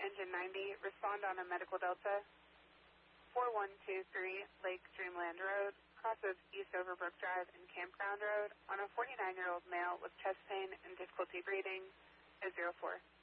Engine 90, respond on a medical delta. 4123 Lake Dreamland Road, crosses East Overbrook Drive and Campground Road on a 49-year-old male with chest pain and difficulty breathing, is 04.